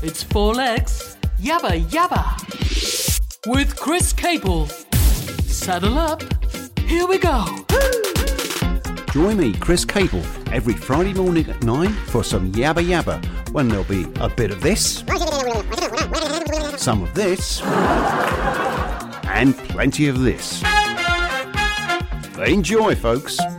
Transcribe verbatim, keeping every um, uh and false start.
It's Four Legs, Yabba Yabba, with Chris Capel. Saddle up, here we go. Join me, Chris Capel, every Friday morning at nine for some Yabba Yabba, when there'll be a bit of this, some of this, and plenty of this. Enjoy, folks.